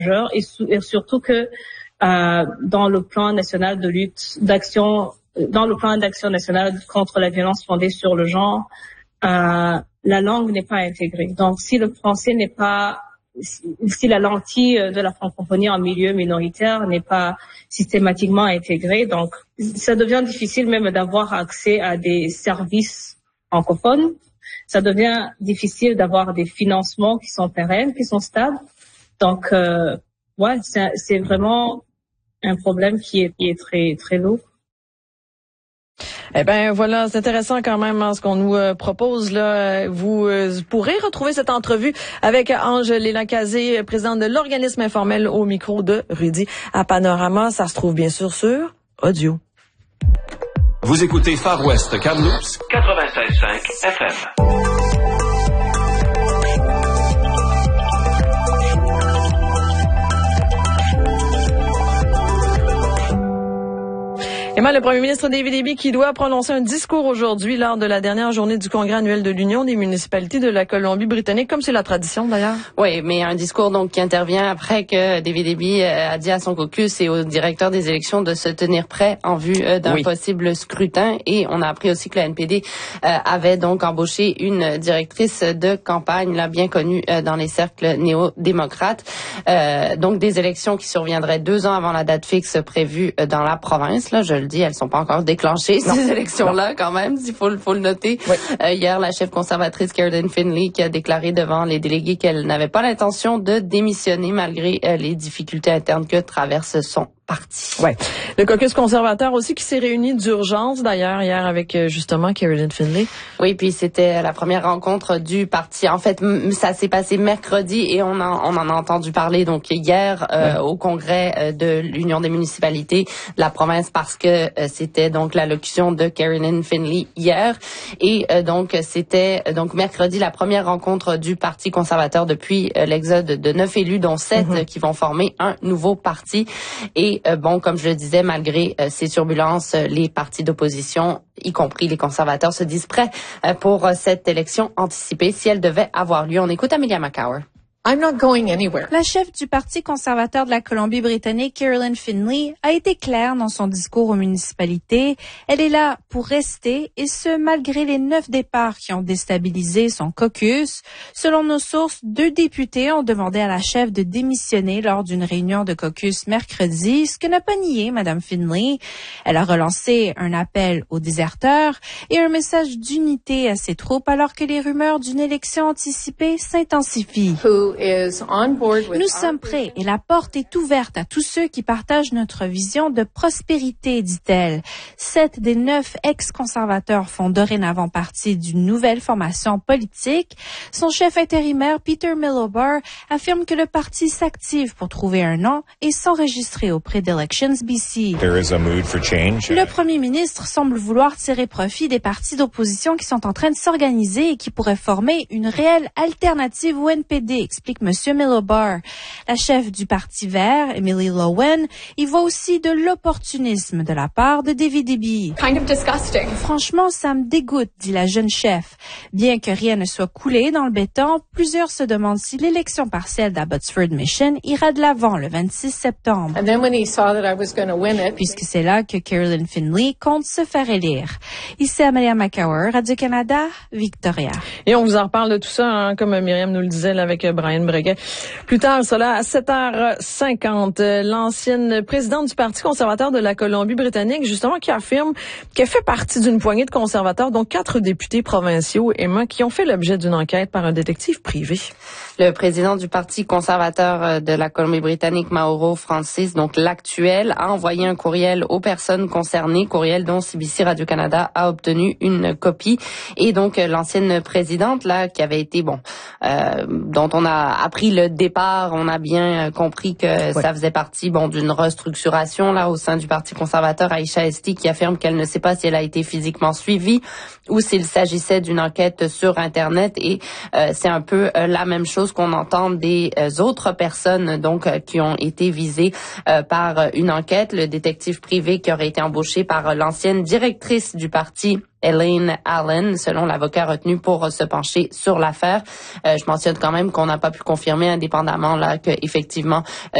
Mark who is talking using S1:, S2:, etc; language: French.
S1: et surtout que dans le plan national dans le plan d'action national contre la violence fondée sur le genre, la langue n'est pas intégrée. Donc, si le français si la lentille de la francophonie en milieu minoritaire n'est pas systématiquement intégrée, donc ça devient difficile même d'avoir accès à des services francophones. Ça devient difficile d'avoir des financements qui sont pérennes, qui sont stables. Donc, c'est vraiment un problème qui est très, très lourd.
S2: Eh ben voilà, c'est intéressant quand même ce qu'on nous propose là. Vous pourrez retrouver cette entrevue avec Ange Léla-Cazé, présidente de l'organisme informel, au micro de Rudy à Panorama. Ça se trouve bien sûr sur audio.
S3: Vous écoutez Far West Kamloops 96.5 FM.
S2: Emma, le premier ministre David Eby qui doit prononcer un discours aujourd'hui lors de la dernière journée du Congrès annuel de l'Union des municipalités de la Colombie-Britannique, comme c'est la tradition d'ailleurs.
S4: Oui, mais un discours donc qui intervient après que David Eby a dit à son caucus et au directeur des élections de se tenir prêt en vue d'un possible scrutin. Et on a appris aussi que la NPD avait donc embauché une directrice de campagne là bien connue dans les cercles néo-démocrates. Donc des élections qui surviendraient 2 ans avant la date fixe prévue dans la province. Là, je le dis, elles sont pas encore déclenchées, ces élections-là, quand même, il faut le noter. Oui. Hier, la chef conservatrice Carolyn Finley qui a déclaré devant les délégués qu'elle n'avait pas l'intention de démissionner malgré les difficultés internes que traverse son parti.
S2: Ouais. Le caucus conservateur aussi qui s'est réuni d'urgence d'ailleurs hier avec justement Carolyn Finley.
S4: Oui, puis c'était la première rencontre du parti. En fait, ça s'est passé mercredi et on en a entendu parler donc hier au congrès de l'Union des municipalités de la province parce que c'était donc l'allocution de Carolyn Finley hier et donc c'était donc mercredi la première rencontre du parti conservateur depuis l'exode de 9 élus dont 7 qui vont former un nouveau parti et comme je le disais, malgré ces turbulences, les partis d'opposition, y compris les conservateurs, se disent prêts pour cette élection anticipée si elle devait avoir lieu. On écoute Amelia McCower.
S5: I'm not going anywhere.
S6: La chef du Parti conservateur de la Colombie-Britannique, Carolyn Finley, a été claire dans son discours aux municipalités. Elle est là pour rester, et ce, malgré les 9 départs qui ont déstabilisé son caucus. Selon nos sources, 2 députés ont demandé à la chef de démissionner lors d'une réunion de caucus mercredi, ce que n'a pas nié Mme Finley. Elle a relancé un appel aux déserteurs et un message d'unité à ses troupes alors que les rumeurs d'une élection anticipée s'intensifient. Nous sommes prêts et la porte est ouverte à tous ceux qui partagent notre vision de prospérité, dit-elle. 7 des 9 ex-conservateurs font dorénavant partie d'une nouvelle formation politique. Son chef intérimaire, Peter Miliband, affirme que le parti s'active pour trouver un nom et s'enregistrer auprès d'Elections BC. Le premier ministre semble vouloir tirer profit des partis d'opposition qui sont en train de s'organiser et qui pourraient former une réelle alternative au NPD, explique M. Miliband. La chef du Parti vert, Emily Lowen, y voit aussi de l'opportunisme de la part de David Eby. Franchement, ça me dégoûte, dit la jeune chef. Bien que rien ne soit coulé dans le béton, plusieurs se demandent si l'élection partielle d'Abbotsford Mission ira de l'avant le 26 septembre. Puisque c'est là que Carolyn Finley compte se faire élire. Ici Amelia McCower, Radio-Canada, Victoria.
S2: Et on vous en reparle de tout ça, comme Myriam nous le disait là, avec Brian Breguet. Plus tard, cela à 7h50, l'ancienne présidente du Parti conservateur de la Colombie-Britannique, justement, qui affirme qu'elle fait partie d'une poignée de conservateurs, dont 4 députés provinciaux, Emma, qui ont fait l'objet d'une enquête par un détective privé.
S4: Le président du Parti conservateur de la Colombie-Britannique, Mauro Francis, donc l'actuel, a envoyé un courriel aux personnes concernées, courriel dont CBC Radio-Canada a obtenu une copie. Et donc, l'ancienne présidente, là, qui avait été, dont on a appris le départ, on a bien compris que ça faisait partie, d'une restructuration, là, au sein du Parti conservateur. Aïcha Esti, qui affirme qu'elle ne sait pas si elle a été physiquement suivie ou s'il s'agissait d'une enquête sur Internet. Et c'est un peu la même chose qu'on entend des autres personnes, donc, qui ont été visées par une enquête. Le détective privé qui aurait été embauché par l'ancienne directrice du Parti Elaine Allen, selon l'avocat retenu pour se pencher sur l'affaire. Je mentionne quand même qu'on n'a pas pu confirmer indépendamment là que effectivement